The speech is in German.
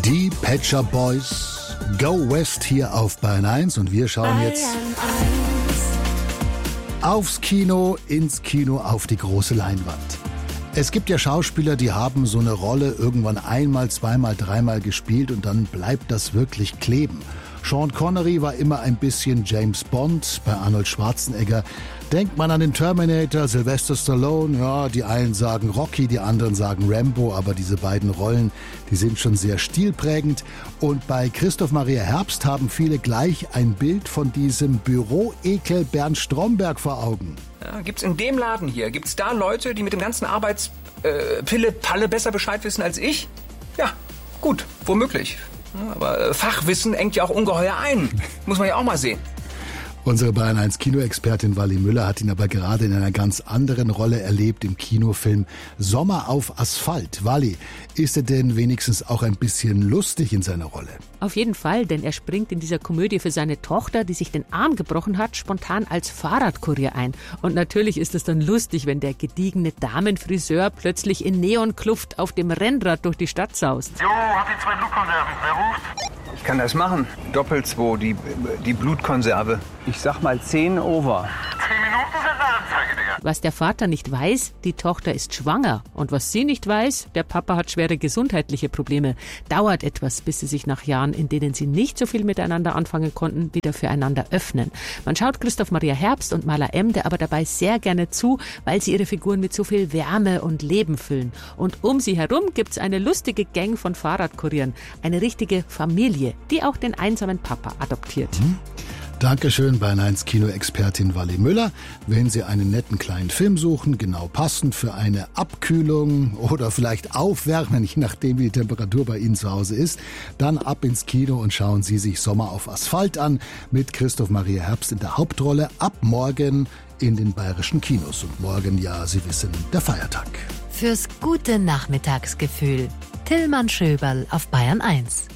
Die Pet Shop Boys, Go West hier auf Bayern 1 und wir schauen jetzt aufs Kino, ins Kino, auf die große Leinwand. Es gibt ja Schauspieler, die haben so eine Rolle irgendwann einmal, zweimal, dreimal gespielt und dann bleibt das wirklich kleben. Sean Connery war immer ein bisschen James Bond, bei Arnold Schwarzenegger denkt man an den Terminator, Sylvester Stallone, ja, die einen sagen Rocky, die anderen sagen Rambo, aber diese beiden Rollen, die sind schon sehr stilprägend. Und bei Christoph Maria Herbst haben viele gleich ein Bild von diesem Büroekel Bernd Stromberg vor Augen. Ja, gibt's in dem Laden hier, gibt's da Leute, die mit dem ganzen Pille-Palle besser Bescheid wissen als ich? Ja, gut, womöglich. Aber Fachwissen engt ja auch ungeheuer ein. Muss man ja auch mal sehen. Unsere Bayern 1 Kinoexpertin Wally Müller hat ihn aber gerade in einer ganz anderen Rolle erlebt im Kinofilm Sommer auf Asphalt. Wally, ist er denn wenigstens auch ein bisschen lustig in seiner Rolle? Auf jeden Fall, denn er springt in dieser Komödie für seine Tochter, die sich den Arm gebrochen hat, spontan als Fahrradkurier ein. Und natürlich ist es dann lustig, wenn der gediegene Damenfriseur plötzlich in Neonkluft auf dem Rennrad durch die Stadt saust. Jo, hab die 2 Blutkonserven. Wer ruft? Ich kann das machen. Doppelt 2, die Blutkonserve. Ich sag mal 10 over. 10 Minuten sind eine Anzeige, Digga. Was der Vater nicht weiß, die Tochter ist schwanger. Und was sie nicht weiß, der Papa hat schwere gesundheitliche Probleme. Dauert etwas, bis sie sich nach Jahren, in denen sie nicht so viel miteinander anfangen konnten, wieder füreinander öffnen. Man schaut Christoph Maria Herbst und Maler Emde aber dabei sehr gerne zu, weil sie ihre Figuren mit so viel Wärme und Leben füllen. Und um sie herum gibt's eine lustige Gang von Fahrradkurieren. Eine richtige Familie, die auch den einsamen Papa adoptiert. Dankeschön, Bayern 1 Kinoexpertin Wally Müller. Wenn Sie einen netten kleinen Film suchen, genau passend für eine Abkühlung oder vielleicht Aufwärmen, je nachdem wie die Temperatur bei Ihnen zu Hause ist, dann ab ins Kino und schauen Sie sich Sommer auf Asphalt an mit Christoph Maria Herbst in der Hauptrolle ab morgen in den bayerischen Kinos. Und morgen, ja, Sie wissen, der Feiertag. Fürs gute Nachmittagsgefühl. Tillmann Schöberl auf Bayern 1.